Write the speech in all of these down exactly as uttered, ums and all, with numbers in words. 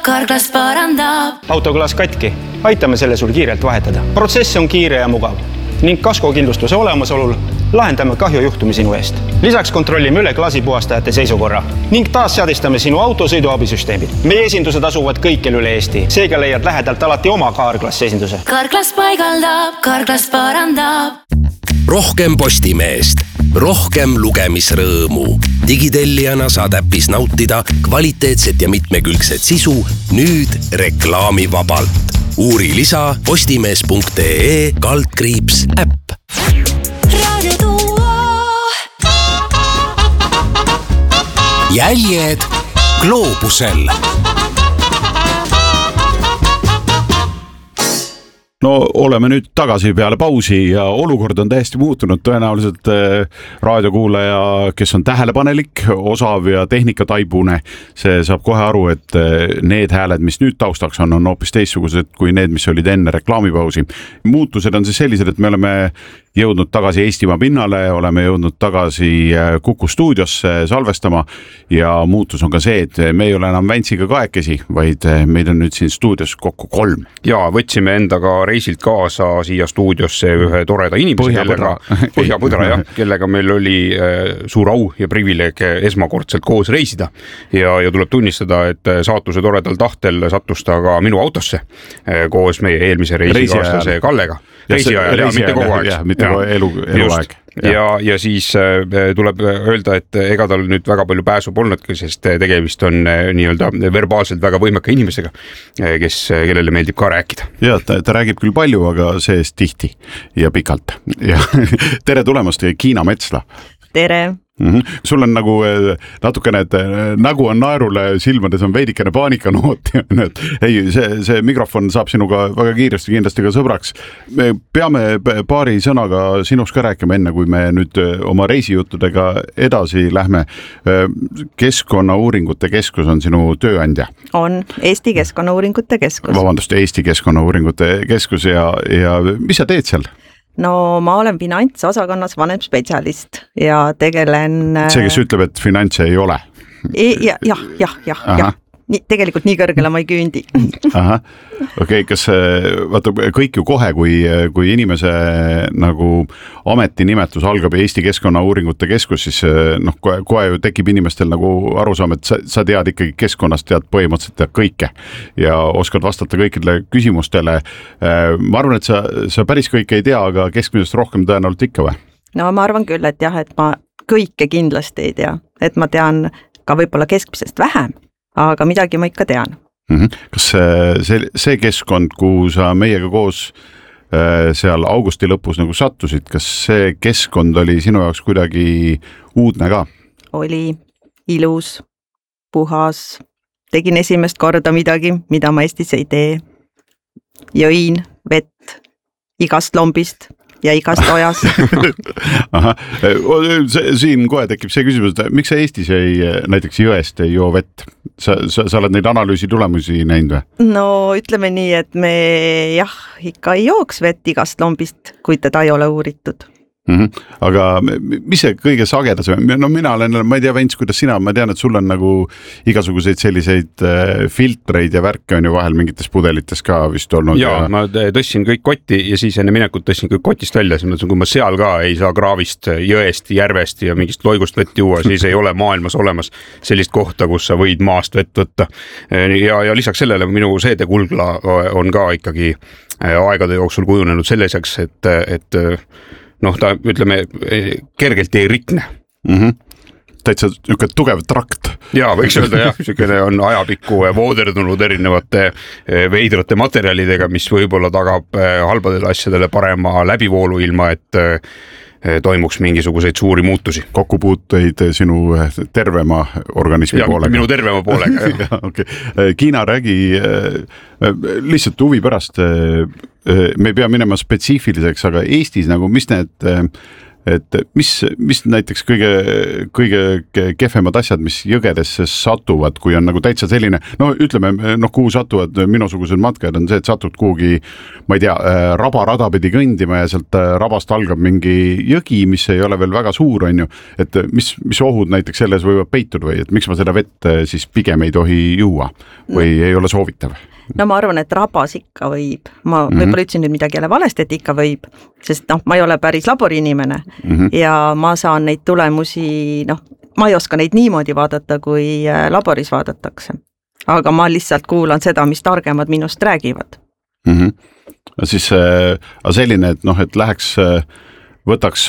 Carglass parandab. Autoklaas katki, aitame selle sul kiirelt vahetada. Protsess on kiire ja mugav ning kaskokindlustuse olemasolul lahendame kahjujuhtumi sinu eest. Lisaks kontrollime üle klaasipuhastajate seisukorra ning taas seadistame sinu auto sõiduabisüsteemid. Meie esindused asuvad kõikjal üle Eesti, seega leiad lähedalt alati oma Carglass esinduse. Carglass paigaldab, Carglass parandab. Rohkem Postimeest, rohkem lugemisrõõmu. Digitellijana saad äpis nautida kvaliteetset ja mitmekülgset sisu nüüd reklaamivabalt. Uuri lisa postimees punkt ee kaldkriips äpp. Radio Duo. Jäljed gloobusel. No oleme nüüd tagasi peale pausi ja olukord on täiesti muutunud. Tõenäoliselt raadiokuulaja, kes on tähelepanelik, osav ja tehnikataibune, see saab kohe aru, et need hääled, mis nüüd taustaks on, on hoopis teistsugused kui need, mis olid enne reklaamipausi. Muutused on siis sellised, et me oleme jõudnud tagasi Eestimaa pinnale, oleme jõudnud tagasi Kuku stuudiosse salvestama ja muutus on ka see, et me ei ole enam Väntsiga kahekesi, vaid meid on nüüd siin stuudios kokku kolm. Ja võtsime endaga reisilt kaasa siia stuudiosse ühe toreda inimese, kellega, Põhjapõdra, jah, kellega meil oli suur au ja privileeg esmakordselt koos reisida ja, ja tuleb tunnistada, et saatuse toredal tahtel sattus ta ka minu autosse koos meie eelmise reisikaaslase Kallega. Reisiajal, ja, mitte kogu aeg. Jah, mitte kogu elu, eluaeg. Ja. ja, ja siis tuleb öelda, et ega tal nüüd väga palju pääsu polnudki, sest tegemist on nii-öelda verbaalselt väga võimeka inimesega, kes, kellele meeldib ka rääkida. Ja, ta, ta räägib küll palju, aga seest tihti ja pikalt. Ja, tere tulemast, Kiina Metsla. Tere. Mm-hmm. Sul on nagu natukene, et nägu on naerule, silmades on veidikene paanikanoot. Ei, see, see mikrofon saab sinuga väga kiiresti kindlasti ka sõbraks. Me peame paari sõnaga sinust ka rääkima enne, kui me nüüd oma reisijuttudega edasi lähme. Keskkonnauuringute keskus on sinu tööandja. On Eesti Keskkonnauuringute keskus. Vabandust, Eesti Keskkonnauuringute keskus ja, ja mis sa teed seal? No ma olen finantsosakonnas vanem spetsialist ja tegelen... See, kes ütleb, et finantse ei ole? E, ja, jah, jah, jah, jah. Nii, tegelikult nii kõrgele ma ei küündi. Aha. Okei, okay, kas vaata, kõik ju kohe, kui, kui inimese nagu ametinimetus algab Eesti Keskkonnauuringute keskus, siis noh, kohe, kohe ju tekib inimestel nagu arusaam, et sa, sa tead ikkagi keskkonnast, tead põhimõtteliselt tead kõike ja oskad vastata kõikidele küsimustele. Ma arvan, et sa, sa päris kõike ei tea, aga keskmisest rohkem tõenäoliselt ikka või? No ma arvan küll, et jah, et ma kõike kindlasti ei tea, et ma tean ka võib-olla keskmisest vähem, aga midagi ma ikka tean. Mm-hmm. Kas see, see keskkond, kuhu sa meiega koos seal augusti lõpus nagu sattusid, kas see keskkond oli sinu jaoks kuidagi uudne ka? Oli ilus, puhas, tegin esimest korda midagi, mida ma Eestis ei tee. Jõin vett igast lombist ja igast ojas. Aha. Siin kohe tekib see küsimus, et miks sa Eestis ei, näiteks jõest ei joo vett? Sa, sa, sa oled neid analüüsi tulemusi näinud või? No ütleme nii, et me jah, ikka ei jooks vett igast lombist, kui teda ei ole uuritud. Mm-hmm. Aga mis see kõige sagedas? No mina olen, ma ei tea, Vents, kuidas sina, ma tean, et sul on nagu igasuguseid selliseid filtreid ja värke on ju vahel mingites pudelites ka vist olnud. Ja, ja... ma tõssin kõik kotti ja siis enne minekut tõssin kõik kotist välja, siis kui ma seal ka ei saa kraavist, jõest, järvest ja mingist loigust vett juua, siis ei ole maailmas olemas sellist kohta, kus sa võid maast vett võtta. Ja, ja lisaks sellele minu seedekulgla on ka ikkagi aegade jooksul kujunenud selliseks, et, et noh, ta ütleme, kergelt ei rikne. Mm-hmm. Täitsa niisugune tugev trakt. Jaa, võiks öelda jah, niisugune on ajapikku vooderdunud erinevate veidrate materjalidega, mis võib-olla tagab halbadele asjadele parema läbivoolu ilma, et toimuks mingisuguseid suuri muutusi. Kokkupuuteid sinu tervema organismi ja, poolega. Minu tervema poolega, jah. ja, okay. Kiina, räägi lihtsalt huvi pärast, me ei pea minema spetsiifiliseks, aga Eestis nagu, mis need et mis, mis näiteks kõige, kõige kehvemad asjad, mis jõgedesse satuvad, kui on nagu täitsa selline, no ütleme, noh, kuhu satuvad minusugused matkajad on see, et satud kuhugi, ma ei tea, rabarada pidi kõndima ja sealt rabast algab mingi jõgi, mis ei ole veel väga suur, on ju, et mis, mis ohud näiteks selles võivad peituda või et miks ma seda vett siis pigem ei tohi juua või no. ei ole soovitav? No ma arvan, et rabas ikka võib. Ma mm-hmm. võib-olla ütlesin nüüd midagi jälle valesti, et ikka võib, sest noh, ma ei ole päris laboriinimene mm-hmm. ja ma saan neid tulemusi, noh, ma ei oska neid niimoodi vaadata, kui laboris vaadatakse. Aga ma lihtsalt kuulan seda, mis targemad minust räägivad. Mm-hmm. Siis äh, selline, et noh, et läheks äh, võtaks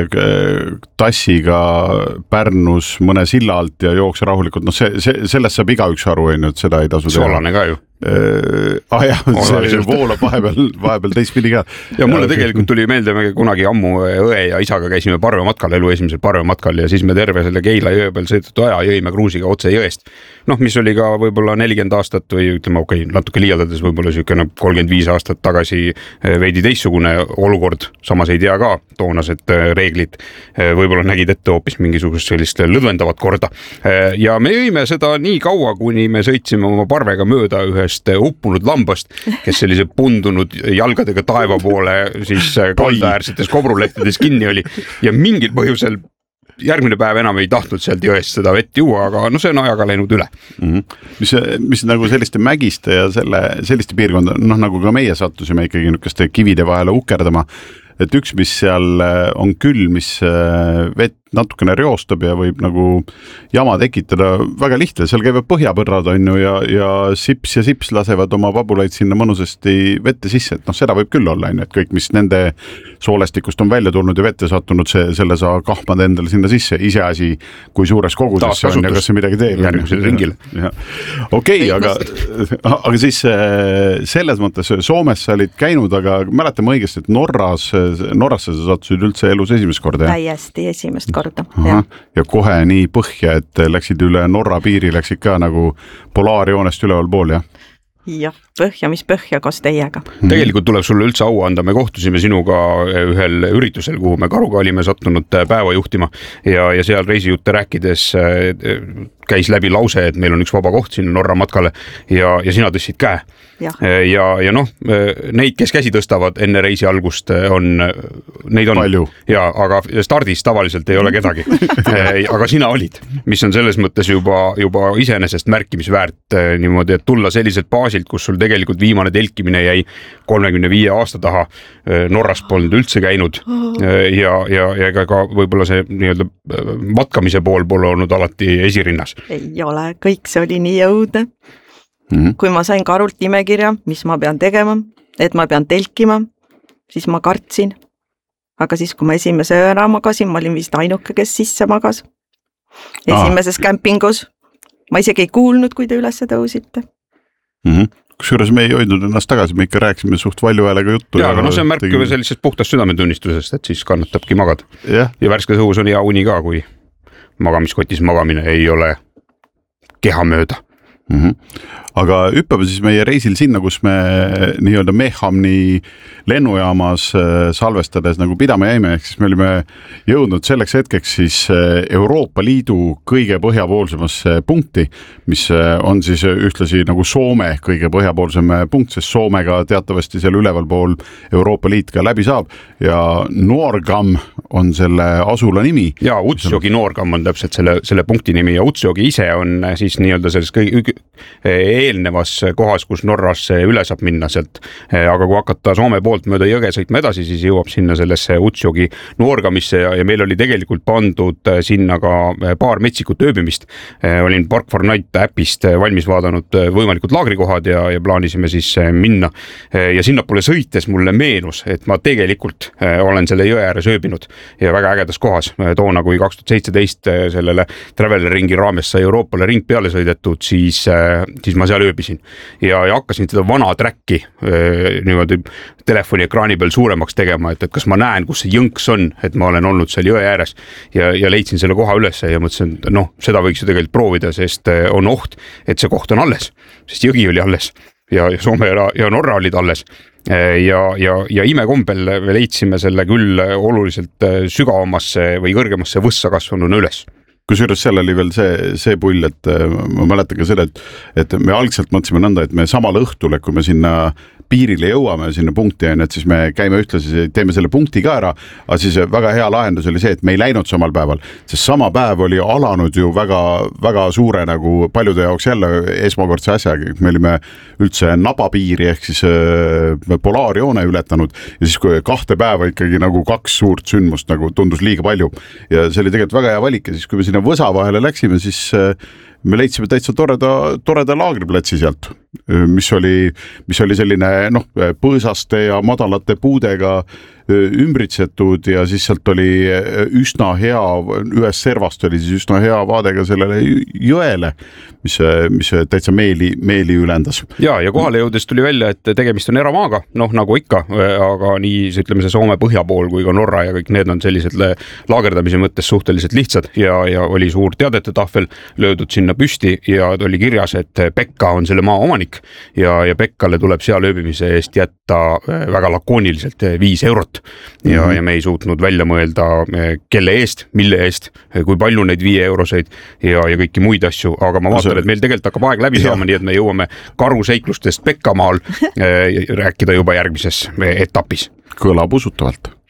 tassiga Pärnus mõne silla alt ja jookse rahulikult, noh see, see, sellest saab igaüks aru, et seda ei tasu teha. Soolane ka ju. Ah jah, see voolab vahepeal, vahepeal teistpidi ka. Ja mulle tegelikult tuli meelde, me kunagi ammu õe ja isaga käisime parvematkal, elu esimesel parvematkal ja siis me terve selle Keila jõe peal sõidetud aja jõime kruusiga otse jõest. Noh, mis oli ka võib-olla nelikümmend aastat või ütleme, okei, okay, natuke liialdades võib-olla sükene kolmkümmend viis aastat tagasi veidi teistsugune olukord, samas ei tea ka toonased reeglid, võib-olla nägid ette hoopis mingisugust sellist lõdvendavat korda. Ja me jõime seda nii kaua, kuni me sõitsime oma parvega mööda ühest uppunud lambast, kes sellise pundunud jalgadega taeva poole siis kaldaäärsetes kobrulehtedes kinni oli ja mingil põhjusel järgmine päev enam ei tahtnud sealt jõest seda vett juua, aga no see on ajaga läinud üle. Mm-hmm. Mis, mis nagu selliste mägiste ja selle, selliste piirkonda, noh nagu ka meie sattusime ikkagi nükeste kivide vahele ukerdama, et üks, mis seal on küll, mis vett natukene reostab ja võib nagu jama tekitada väga lihtne, seal käivad põhjapõrrad on ju ja, ja sips ja sips lasevad oma vabulaid sinna mõnusasti vette sisse, et noh, seda võib küll olla, et kõik, mis nende soolestikust on välja tulnud ja vette sattunud, see, selle sa kahmad endale sinna sisse, iseasi, kui suures koguses see on ja kas see midagi teeb. Järgmisel ringil. Okei, okay, aga, aga siis selles mõttes Soomes sa olid käinud, aga mäletame õigesti, et Norras, Norrasse sa sattusid üldse elus esimest korda. Täiesti esimest korda. Aha, ja kohe nii põhja, et läksid üle Norra piiri, läksid ka nagu polaarjoonest üleval pool, jah? Jah, põhja, mis põhja koos teiega. Tegelikult tuleb sulle üldse au anda, me kohtusime sinuga ühel üritusel, kuhu me Karuga olime sattunud päeva juhtima ja, ja seal reisijutte rääkides käis läbi lause, et meil on üks vaba koht sinna Norra matkale ja, ja sina tõstsid käe. Ja, ja, ja noh, neid, kes käsi tõstavad enne reisi algust, on, neid on palju. Ja, aga stardis tavaliselt ei ole kedagi. Aga sina olid, mis on selles mõttes juba, juba iseenesest märkimisväärt niimoodi, et tulla selliselt baasilt, kus sul tegelikult viimane telkimine jäi kolmekümne viie aasta taha. Norras polnud üldse käinud ja, ja, ja ka võib-olla see nii-öelda matkamise pool pole olnud alati esirinnas. Ei ole, kõik see oli nii jõudne. Mm-hmm. Kui ma sain Karult nimekirja, mis ma pean tegema, et ma pean telkima, siis ma kartsin. Aga siis, kui ma esimese öö ära magasin, ma olin vist ainuke, kes sisse magas. Esimeses ah. kämpingus. Ma isegi ei kuulnud, kui te üles tõusite. Mm-hmm. Kusjuures me ei hoidnud ennast tagasi, me ikka rääkisime suht valju häälega juttu. Ja, aga no see on märk tegime... sellisest puhtast südametunnistusest, et siis kannatabki magada. Ja, ja värskes õhus on hea uni ka, kui magamiskotis magamine ei ole keha mööda. Mm-hmm. Aga hüppame siis meie reisil sinna, kus me nii-öelda Mehamni lennujaamas salvestades nagu pidama jäime, ehk siis me olime jõudnud selleks hetkeks siis Euroopa Liidu kõige põhjapoolsemasse punkti, mis on siis ühtlasi nagu Soome kõige põhjapoolsem punkt, sest Soomega teatavasti seal üleval pool Euroopa Liit ka läbi saab ja Noorgam on selle asula nimi. Ja Utsjogi Noorgam on täpselt selle, selle punkti nimi ja Utsjogi ise on siis nii-öelda selles kõige eelnevas kohas, kus Norrasse üle saab minna sealt, aga kui hakata Soome poolt mööda jõge sõitma edasi, siis jõuab sinna sellesse Utsjogi Noorgamisse ja, ja meil oli tegelikult pandud sinna ka paar metsikut ööbimist. Olin Park for Night äpist valmis vaadanud võimalikud laagrikohad ja, ja plaanisime siis minna ja sinna poole sõites mulle meenus, et ma tegelikult olen selle jõe ääres ööbinud ja väga ägedas kohas. Toona, kui kaks tuhat seitseteist sellele Traveler ringi raames sai Euroopale ring peale sõidetud, siis siis ma seal ööbisin ja, ja hakkasin seda vana träkki niimoodi telefoni ekraani peal suuremaks tegema, et, et kas ma näen, kus see jõnks on, et ma olen olnud seal jõe ääres ja, ja leidsin selle koha üles ja mõtlesin, noh, seda võiks ju tegelikult proovida, sest on oht, et see koht on alles, sest jõgi oli alles ja Soome ja, ja Norra olid alles. Ja, ja, ja imekombel me leidsime selle küll oluliselt sügavamasse või kõrgemasse võssa kasvanuna üles. Kusjuures seal oli veel see, see pull, et ma mäletan ka selle, et, et me algselt mõtlesime nõnda, et me samal õhtul, kui me sinna piirile jõuame sinna punkti, et siis me käime ühtlasi, teeme selle punkti ka ära, aga siis väga hea lahendus oli see, et me ei läinud samal päeval, sest sama päev oli alanud ju väga, väga suure nagu paljude jaoks jälle esmakordse asjaga, me olime üldse nabapiiri ehk siis äh, polaarjoone ületanud ja siis kui kahte päeva ikkagi nagu kaks suurt sündmust nagu tundus liiga palju ja see oli tegelikult väga hea valik ja siis kui me sinna võsa vahele läksime, siis äh, me leidsime täitsa toreda, toreda laagriplatsi sealt, mis oli, mis oli selline noh, põõsaste ja madalate puudega ümbritsetud ja siis sealt oli üsna hea, ühest servast oli siis üsna hea vaadega sellele jõele, mis, mis täitsa meeli, meeli ülendas. Ja, ja kohale jõudes tuli välja, et tegemist on eramaaga, noh nagu ikka, aga nii ütleme see Soome põhja pool kui ka Norra ja kõik need on sellised laagerdamise mõttes suhteliselt lihtsad ja, ja oli suur teadete tahvel löödud sinna püsti ja oli kirjas, et Pekka on selle maa omanik ja, ja Pekkale tuleb seal ööbimise eest jätta väga lakooniliselt viis eurot. Ja, mm-hmm. ja me ei suutnud välja mõelda, kelle eest, mille eest, kui palju neid viie euroseid ja, ja kõiki muid asju, aga ma vaatan, et meil tegelikult hakkab aeg läbi saama, nii et me jõuame karuseiklustest Pekkamaal rääkida juba järgmises etapis. Kõlab usutavalt.